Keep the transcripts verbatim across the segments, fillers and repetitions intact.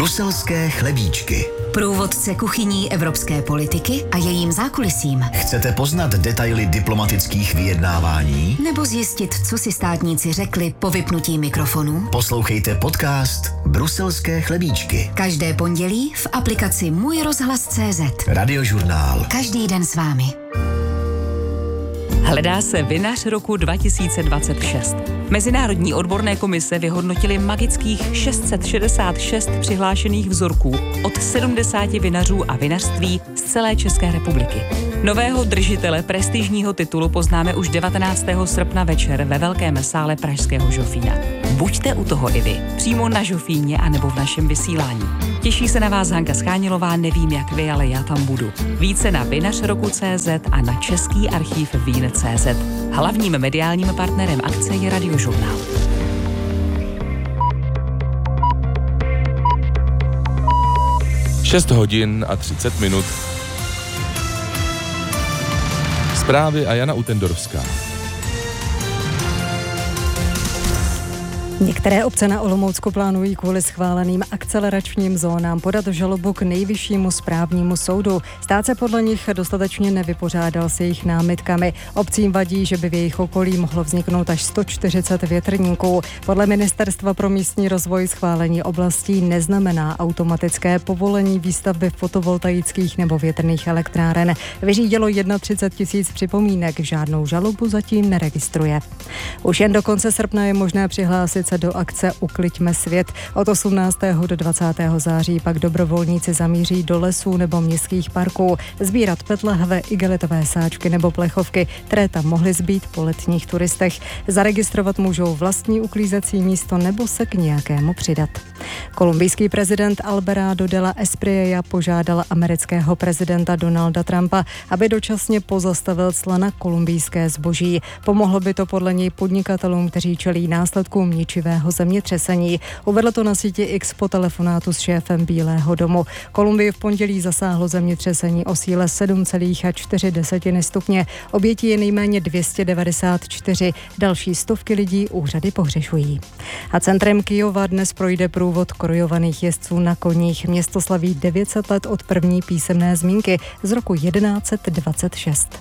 Bruselské chlebíčky. Průvodce kuchyní evropské politiky a jejím zákulisím. Chcete poznat detaily diplomatických vyjednávání? Nebo zjistit, co si státníci řekli po vypnutí mikrofonu? Poslouchejte podcast Bruselské chlebíčky. Každé pondělí v aplikaci Můj rozhlas tečka cé zet. Radiožurnál. Každý den s vámi. Hledá se vinař roku dva tisíce dvacet šest. Mezinárodní odborné komise vyhodnotily magických šest set šedesát šest přihlášených vzorků od sedmdesáti vinařů a vinařství z celé České republiky. Nového držitele prestižního titulu poznáme už devatenáctého srpna večer ve velkém sále pražského Žofína. Buďte u toho i vy, přímo na Žofíně anebo v našem vysílání. Těší se na vás Hanka Schánilová, nevím jak vy, ale já tam budu. Více na vinař roku tečka cé zet a na Český archív vín tečka cé zet. Hlavním mediálním partnerem akce je Radiožurnál. šest hodin a třicet minut. Zprávy a Jana Utendorovská. Některé obce na Olomoucku plánují kvůli schváleným akceleračním zónám podat žalobu k nejvyššímu správnímu soudu. Stát se podle nich dostatečně nevypořádal s jejich námitkami. Obcím vadí, že by v jejich okolí mohlo vzniknout až sto čtyřicet větrníků. Podle Ministerstva pro místní rozvoj schválení oblastí neznamená automatické povolení výstavby fotovoltaických nebo větrných elektráren. Vyřídilo třicet jedna tisíc připomínek, žádnou žalobu zatím neregistruje. Už jen do konce srpna je možné přihlásit se do akce Ukliďme svět. Od osmnáctého do dvacátého září pak dobrovolníci zamíří do lesů nebo městských parků sbírat petlahve, igelitové sáčky nebo plechovky, které tam mohly zbýt po letních turistech. Zaregistrovat můžou vlastní uklízecí místo nebo se k nějakému přidat. Kolumbijský prezident Alvarado de la Espriella požádal amerického prezidenta Donalda Trumpa, aby dočasně pozastavil cla na kolumbijské zboží. Pomohlo by to podle něj podnikatelům, kteří čelí následkům ničivého zemětřesení. Uvedl to na síti X po telefonátu s šéfem Bílého domu. Kolumbii v pondělí zasáhlo zemětřesení o síle sedm celá čtyři stupně. Obětí je nejméně dvě stě devadesát čtyři. Další stovky lidí úřady pohřešují. A centrem Kyjova dnes projde průvod korujovaných jezdců na koních. Město slaví devět set let od první písemné zmínky z roku jedenáct set dvacet šest.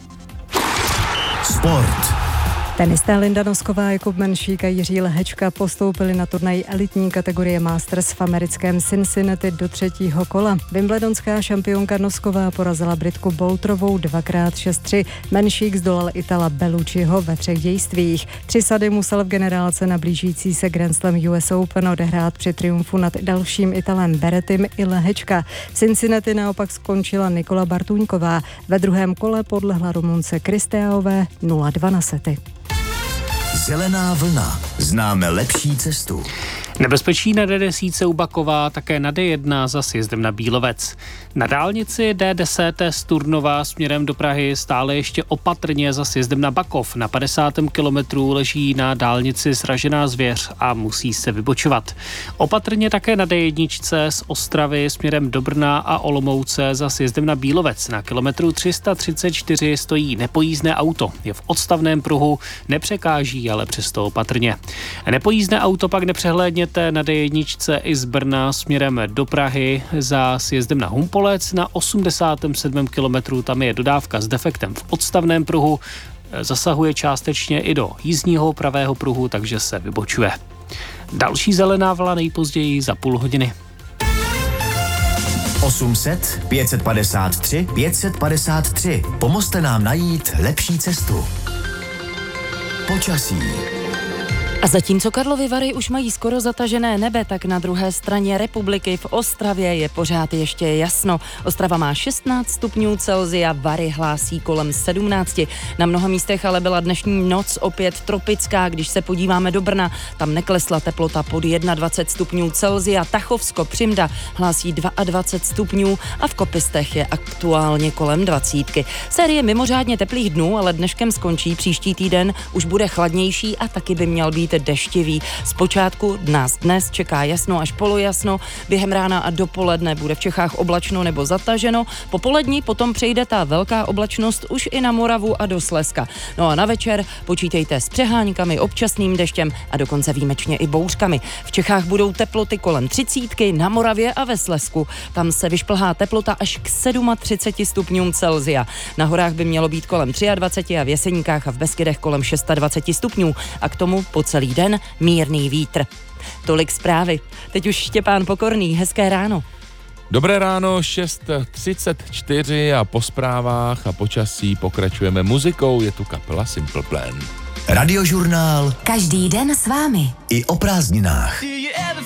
Sport. Tenisté Linda Nosková, Jakub Menšík a Jiří Lehečka postoupili na turnaj elitní kategorie Masters v americkém Cincinnati do třetího kola. Wimbledonská šampionka Nosková porazila Britku Boulterovou dvakrát šest tři. Menšík zdolal Itala Bellucciho ve třech dějstvích. Tři sady musel v generálce na blížící se Grand Slam U S Open odehrát při triumfu nad dalším Italem Berettim i Lehečka. V Cincinnati naopak skončila Nikola Bartuňková. Ve druhém kole podlehla Rumunce Kristeaové nula dva na sety. Zelená vlna. Známe lepší cestu. Nebezpečí na D deset u Bakova, také na D jedna za sjezdem na Bílovec. Na dálnici D deset z Turnova směrem do Prahy stále ještě opatrně za sjezdem na Bakov. Na padesátém kilometru leží na dálnici sražená zvěř a musí se vybočovat. Opatrně také na D jedna z Ostravy směrem do Brna a Olomouce za sjezdem na Bílovec. Na kilometru tři sta třicet čtyři stojí nepojízdné auto. Je v odstavném pruhu, nepřekáží, ale přesto opatrně. Nepojízdné auto pak nepřehlédně na D jedna i z Brna směrem do Prahy za sjezdem na Humpolec. Na osmdesátém sedmém kilometru tam je dodávka s defektem v odstavném pruhu. Zasahuje částečně i do jízdního pravého pruhu, takže se vybočuje. Další zelená vlna nejpozději za půl hodiny. osm set, pět set padesát tři, pět set padesát tři. Pomozte nám najít lepší cestu. Počasí. A zatímco Karlovy Vary už mají skoro zatažené nebe, tak na druhé straně republiky v Ostravě je pořád ještě jasno. Ostrava má šestnáct stupňů Celsia, Vary hlásí kolem sedmnáct. Na mnoha místech ale byla dnešní noc opět tropická. Když se podíváme do Brna, tam neklesla teplota pod dvacet jedna stupňů Celsia. Tachovsko, Přimda hlásí dvacet dva stupňů a v Kopistech je aktuálně kolem dvacítky. Série mimořádně teplých dnů ale dneškem skončí. Příští týden už bude chladnější a taky by měl být deštivý. Zpočátku nás dnes čeká jasno až polojasno, během rána a dopoledne bude v Čechách oblačno nebo zataženo. Po polední potom přejde ta velká oblačnost už i na Moravu a do Slezska. No a na večer počítejte s přeháňkami, občasným deštěm a dokonce výjimečně i bouřkami. V Čechách budou teploty kolem třicítky, na Moravě a ve Slezsku. Tam se vyšplhá teplota až k třiceti sedmi stupňům Celsia. Na horách by mělo být kolem dvacet tři a v Jeseníkách a v Beskydech kolem dvacet šest stupňů a k tomu po celý den mírný vítr. Tolik zprávy. Teď už Štěpán Pokorný, hezké ráno. Dobré ráno, šest třicet čtyři a po zprávách a počasí pokračujeme muzikou, je tu kapela Simple Plan. Radiožurnál Každý den s vámi. i o prázdninách.